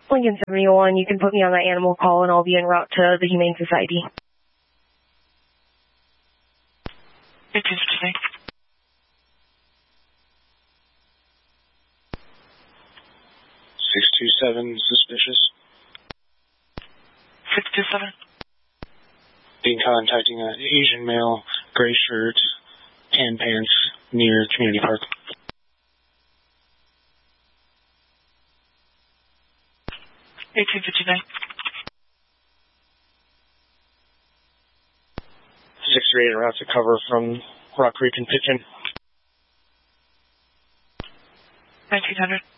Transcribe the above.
Lincoln 71, you can put me on that animal call and I'll be en route to the Humane Society. 1859. 627, suspicious. 627. Being contacting an Asian male, gray shirt, tan pants, near Community Park. 1859. 638 en route to cover from Rock Creek and Pitkin. 1900.